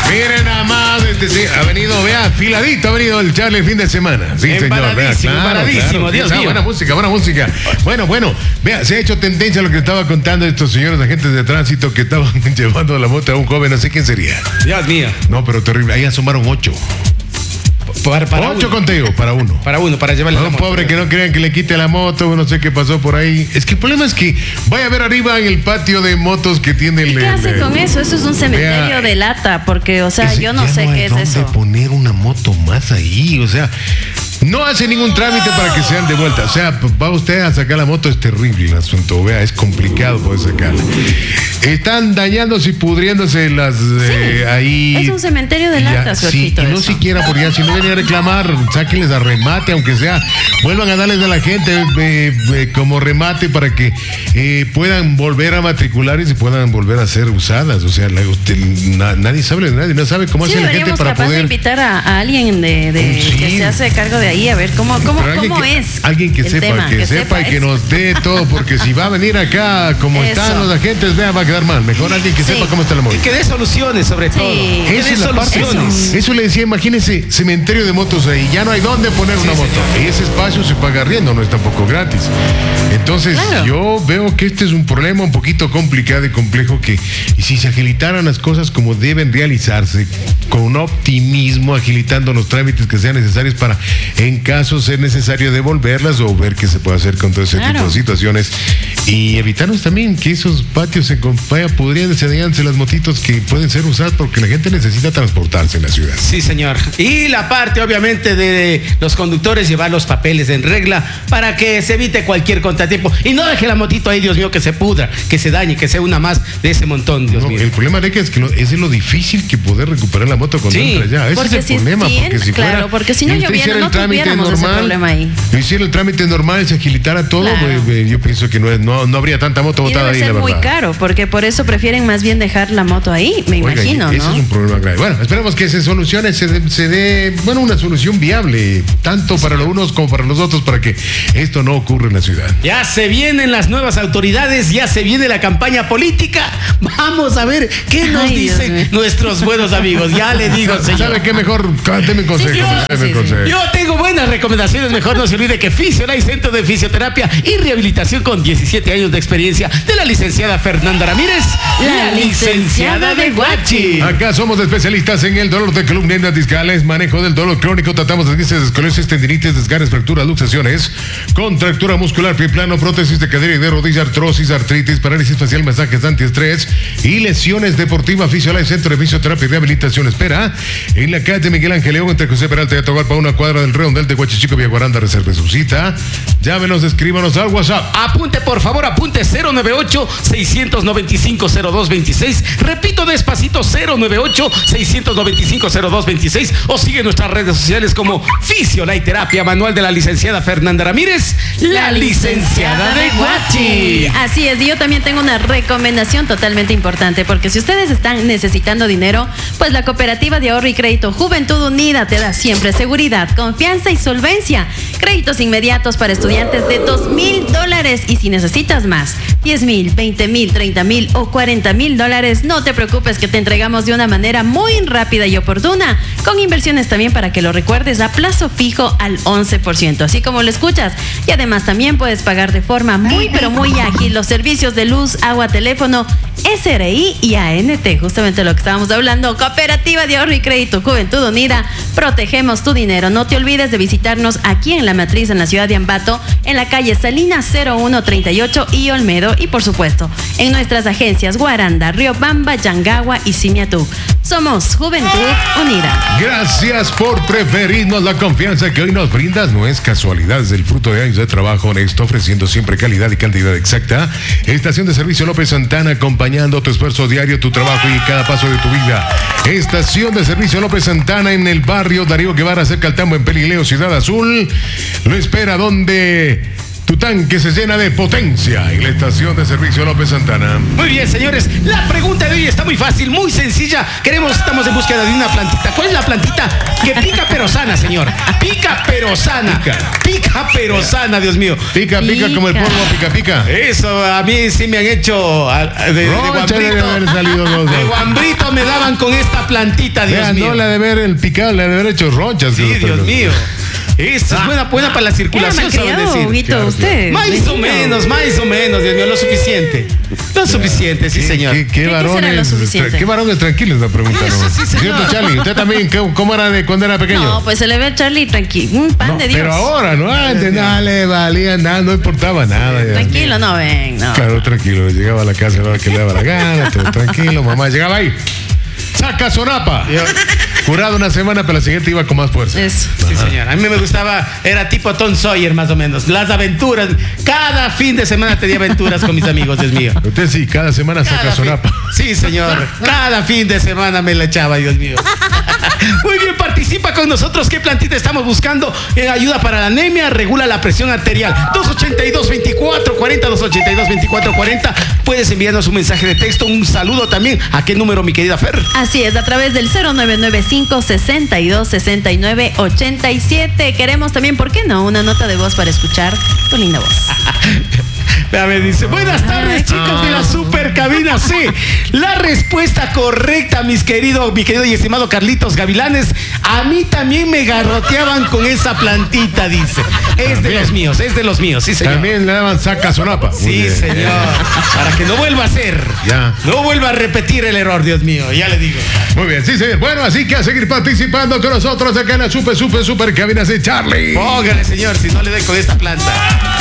Miren nada más, ha venido, vea, afiladito ha venido el Charlie el fin de semana. Sí, señor, vea, claro, Dios mío. Buena música. Bueno, vea, se ha hecho tendencia a lo que estaba contando estos señores agentes de tránsito que estaban llevando la moto a un joven, no sé quién sería. Dios mío. No, pero terrible, ahí asomaron 8. Para 8 contigo, para uno. Para llevarle la moto. Pobre que no crean que le quite la moto, no sé qué pasó por ahí. Es que el problema es que vaya a ver arriba en el patio de motos que tiene el... ¿Qué hace con eso? Eso es un cementerio de lata, porque, o sea, yo no sé qué es eso. ¿Dónde poner una moto más ahí? O sea, no hace ningún trámite para que sean de vuelta. O sea, va usted a sacar la moto, es terrible el asunto. Vea, es complicado poder sacarla. Están dañándose y pudriéndose las ahí. Es un cementerio de latas, sí, y no siquiera por ya, si no venía a reclamar, sáquenles a remate, aunque sea, vuelvan a darles a la gente como remate para que puedan volver a matricular y se puedan volver a ser usadas. O sea, nadie sabe de nadie, no sabe cómo hace la gente para capaz poder de invitar a alguien que se hace cargo de ahí a ver cómo es. Alguien que sepa y que nos dé todo, porque si va a venir acá como están los agentes, vea, va a quedar mal. Mejor alguien que sepa cómo está la moto. Y que dé soluciones, sobre todo. Esa es la parte. Eso le decía, imagínense, cementerio de motos ahí, ya no hay dónde poner una moto. Señor. Y ese espacio se paga arriendo, no es tampoco gratis. Entonces, yo veo que este es un problema un poquito complicado y complejo y si se agilitaran las cosas como deben realizarse, con optimismo, agilitando los trámites que sean necesarios para, en caso ser necesario, devolverlas o ver qué se puede hacer con todo ese tipo de situaciones. Y evitarnos también que esos patios se podrían dañarse las motitos que pueden ser usadas porque la gente necesita transportarse en la ciudad. Sí, señor. Y la parte, obviamente, de los conductores, llevar los papeles en regla para que se evite cualquier contratiempo. Y no deje la motito ahí, Dios mío, que se pudra, que se dañe, que sea una más de ese montón, Dios mío. El problema de que es que es lo difícil que poder recuperar la moto cuando entra ya. Ese es el problema. Porque si no lloviera, no tuviéramos ese problema ahí. Si hiciera el trámite normal, se agilitara todo, yo pienso que no habría tanta moto botada ahí, la verdad. Es muy caro, porque por eso prefieren más bien dejar la moto ahí, me imagino, ¿no? Ese es un problema grave. Bueno, esperemos que se solucione, se dé una solución viable, tanto para los unos como para los otros, para que esto no ocurra en la ciudad. Ya se vienen las nuevas autoridades, ya se viene la campaña política. Vamos a ver qué nos dicen nuestros buenos amigos. Ya le digo, señor. ¿Sabe qué mejor? Deme un consejo. Yo tengo buenas recomendaciones. Mejor no se olvide que Fisiolite, Centro de Fisioterapia y Rehabilitación con 17 años de experiencia, de la licenciada Fernanda Ramírez, la licenciada de Guachi. Acá somos especialistas en el dolor de columna, hernias discales, manejo del dolor crónico. Tratamos de escoliosis, tendinitis, desgarres, fracturas, luxaciones, contractura muscular, pie plano, prótesis de cadera y de rodilla, artrosis, artritis, parálisis facial, masajes antiestrés y lesiones deportivas. Fisiolite, Centro de Fisioterapia y Rehabilitación. Espera en la calle Miguel Ángel León, entre José Peralta y Atahualpa, una cuadra del Redondel de Huachichico, Villaguaranda. Reserve su cita. Llámenos, escríbanos al WhatsApp. Apunte, por favor, apunte 098-695-0226. Repito despacito, 098-695-0226. O sigue nuestras redes sociales como Fisiolite Terapia, manual de la licenciada Fernanda Ramírez, la licenciada de Guachi. Así es, y yo también tengo una recomendación totalmente importante, porque si ustedes están necesitando dinero, pues la Cooperativa de Ahorro y Crédito Juventud Unida te da siempre seguridad, confianza y solvencia. Créditos inmediatos para estudiantes de $2,000, y si necesitas más, $10,000, $20,000, $30,000 o $40,000, no te preocupes, que te entregamos de una manera muy rápida y oportuna, con inversiones también, para que lo recuerdes, a plazo fijo al 11%, así como lo escuchas. Y además también puedes pagar de forma muy pero muy ágil los servicios de luz, agua, teléfono, SRI y ANT, justamente lo que estábamos hablando. Cooperativa de Ahorro y Crédito Juventud Unida, protegemos tu dinero. No te olvides de visitarnos aquí en la matriz, en la ciudad de Ambato, en la calle Salinas 0138 y Olmedo, y por supuesto en nuestras agencias Guaranda, Riobamba, Yangagua y Simiatú. Somos Juventud Unida. Gracias por preferirnos. La confianza que hoy nos brindas no es casualidad, es el fruto de años de trabajo honesto, ofreciendo siempre calidad y cantidad exacta. Estación de Servicio López Santana, acompañando tu esfuerzo diario, tu trabajo y cada paso de tu vida. Estación de Servicio López Santana, en el barrio Darío Guevara, cerca al Tambo, en Pelileo, Ciudad Azul. Lo espera donde Tu tanque se llena de potencia en la estación de servicio López Santana. Muy bien, señores. La pregunta de hoy está muy fácil, muy sencilla. Estamos en búsqueda de una plantita. ¿Cuál es la plantita que pica pero sana, señor? Pica pero sana. Pica pero sana, Dios mío. Pica como el polvo, pica. Eso, a mí sí me han hecho de guambrito. De guambrito me daban con esta plantita, Dios mío. No la de ver el picado, la de haber hecho ronchas. Sí, Dios mío. Esto es buena para la circulación, ¿saben decir? Huguito, usted. Más o menos, Dios mío, lo suficiente. Lo suficiente, sí, señor. ¿Qué varones? ¿Qué varones tranquilos? La pregunta, ¿no? Sí, señor. ¿Cierto, Charlie? ¿Usted también cómo era de cuando era pequeño? No, pues se le ve a Charlie tranquilo. Un pan de Dios. Pero ahora, ¿no? Antes nada le valía nada, no importaba nada. Tranquilo, no ven, no. Claro, tranquilo. Llegaba a la casa a la hora que le daba la gana, todo tranquilo. Mamá llegaba ahí. ¡Saca sonapa! Curado una semana, pero la siguiente iba con más fuerza. Eso. Sí, señor. A mí me gustaba, era tipo Tom Sawyer, más o menos. Las aventuras. Cada fin de semana tenía aventuras con mis amigos, Dios mío. Usted sí, cada semana saca sonapa. Sí, señor. Cada fin de semana me la echaba, Dios mío. Muy bien, participa con nosotros. ¿Qué plantita estamos buscando? Ayuda para la anemia, regula la presión arterial. 282-2440, 282-2440. Puedes enviarnos un mensaje de texto, un saludo también. ¿A qué número, mi querida Fer? Así es, a través del 0995-6269-87. Queremos también, ¿por qué no? Una nota de voz para escuchar tu linda voz. Me dice, buenas tardes, chicos de la super cabina. Sí, la respuesta correcta, mi querido y estimado Carlitos Gavilanes. A mí también me garroteaban con esa plantita, dice. Es de los míos, sí, señor. También le daban saca sonapa. Sí, señor. Para que no vuelva a ser. Ya. No vuelva a repetir el error, Dios mío, ya le digo. Muy bien, sí, señor. Bueno, así que a seguir participando con nosotros acá en la super cabina de Charlie. Póngale, señor, si no le doy con esta planta.